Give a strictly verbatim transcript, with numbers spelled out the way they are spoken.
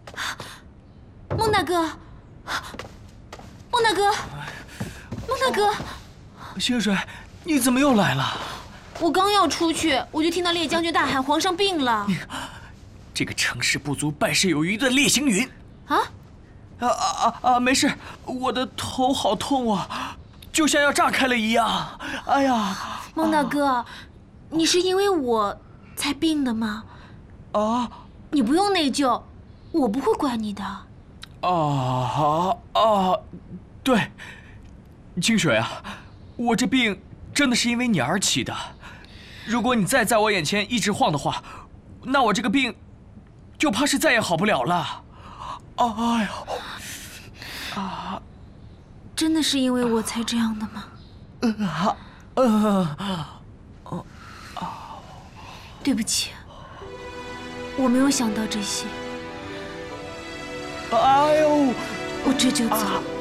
孟大哥，孟大哥，孟大哥， 星水，你怎么又来了？ 我刚要出去，我就听到烈将军大喊皇上病了。 这个成事不足败事有余的烈星云！ 啊？ 啊啊啊！没事，我的头好痛啊，就像要炸开了一样。哎呀， 孟大哥，啊、你是因为我才病的吗？ 啊！ 你不用内疚，我不会怪你的。 啊啊！对，清水啊，我这病真的是因为你而起的。如果你再在我眼前一直晃的话，那我这个病就怕是再也好不了了。哎呀， 啊！真的是因为我才这样的吗？ 嗯啊，嗯，哦， 对不起，我没有想到这些。 哎呦， 我这就走。 啊